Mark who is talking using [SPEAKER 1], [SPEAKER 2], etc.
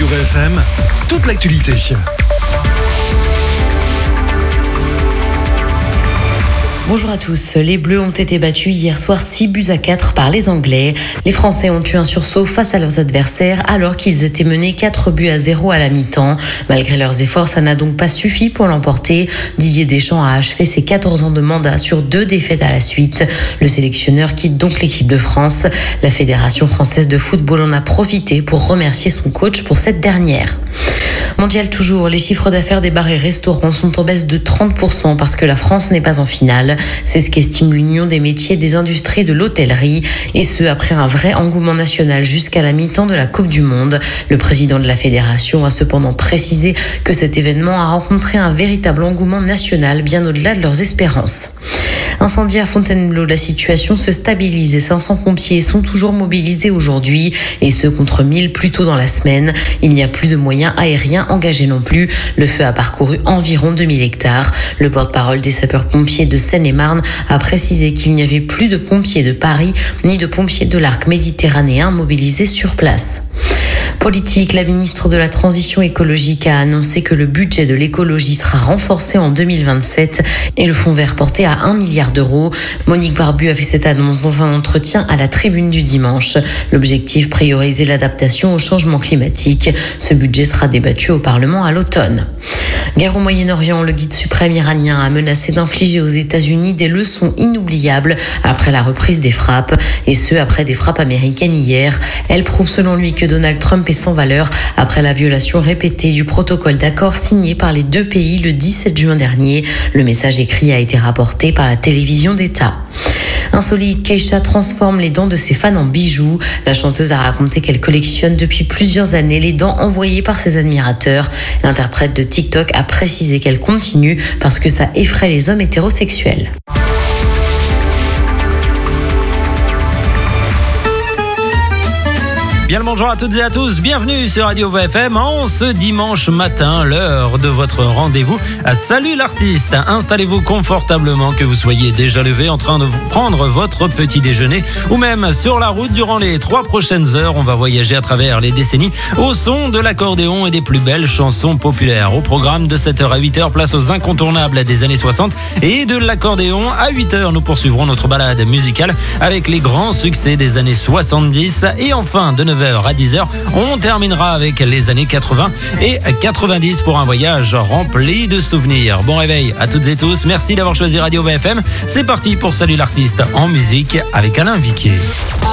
[SPEAKER 1] Radio VFM, toute l'actualité.
[SPEAKER 2] Bonjour à tous. Les Bleus ont été battus hier soir 6-4 par les Anglais. Les Français ont eu un sursaut face à leurs adversaires alors qu'ils étaient menés 4-0 à la mi-temps. Malgré leurs efforts, ça n'a donc pas suffi pour l'emporter. Didier Deschamps a achevé ses 14 ans de mandat sur 2 défaites à la suite. Le sélectionneur quitte donc l'équipe de France. La Fédération française de football en a profité pour remercier son coach pour cette dernière. Mondial toujours, les chiffres d'affaires des bars et restaurants sont en baisse de 30% parce que la France n'est pas en finale. C'est ce qu'estime l'Union des métiers et des industries de l'hôtellerie. Et ce, après un vrai engouement national jusqu'à la mi-temps de la Coupe du Monde. Le président de la fédération a cependant précisé que cet événement a rencontré un véritable engouement national bien au-delà de leurs espérances. Incendie à Fontainebleau, la situation se stabilise et 500 pompiers sont toujours mobilisés aujourd'hui et ce contre 1000 plus tôt dans la semaine. Il n'y a plus de moyens aériens engagés non plus. Le feu a parcouru environ 2000 hectares. Le porte-parole des sapeurs-pompiers de Seine-et-Marne a précisé qu'il n'y avait plus de pompiers de Paris ni de pompiers de l'arc méditerranéen mobilisés sur place. Politique, la ministre de la Transition écologique a annoncé que le budget de l'écologie sera renforcé en 2027 et le fonds vert porté à 1 milliard d'euros. Monique Barbu a fait cette annonce dans un entretien à la Tribune du dimanche. L'objectif, prioriser l'adaptation au changement climatique. Ce budget sera débattu au Parlement à l'automne. Guerre au Moyen-Orient, le guide suprême iranien a menacé d'infliger aux États-Unis des leçons inoubliables après la reprise des frappes, et ce après des frappes américaines hier. Elles prouvent selon lui que Donald Trump est sans valeur après la violation répétée du protocole d'accord signé par les deux pays le 17 juin dernier. Le message écrit a été rapporté par la télévision d'État. Insolite, Keisha transforme les dents de ses fans en bijoux. La chanteuse a raconté qu'elle collectionne depuis plusieurs années les dents envoyées par ses admirateurs. L'interprète de TikTok a précisé qu'elle continue parce que ça effraie les hommes hétérosexuels.
[SPEAKER 3] Bien le bonjour à toutes et à tous, bienvenue sur Radio VFM en ce dimanche matin, l'heure de votre rendez-vous. Salut l'artiste, installez-vous confortablement, que vous soyez déjà levé en train de prendre votre petit déjeuner ou même sur la route durant les 3 prochaines heures. On va voyager à travers les décennies au son de l'accordéon et des plus belles chansons populaires. Au programme de 7h à 8h, place aux incontournables des années 60 et de l'accordéon. À 8h, nous poursuivrons notre balade musicale avec les grands succès des années 70 et enfin de 9h à 10h, on terminera avec les années 80 et 90 pour un voyage rempli de souvenirs. Bon réveil à toutes et tous, merci d'avoir choisi Radio VFM. C'est parti pour Salut l'artiste en musique avec Alain Viquet.